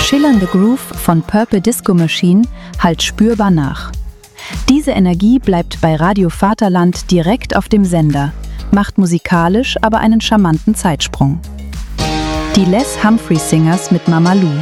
schillernde Groove von Purple Disco Machine hallt spürbar nach. Diese Energie bleibt bei Radio Vaterland direkt auf dem Sender, macht musikalisch aber einen charmanten Zeitsprung. Die Les Humphrey Singers mit Mama Lou.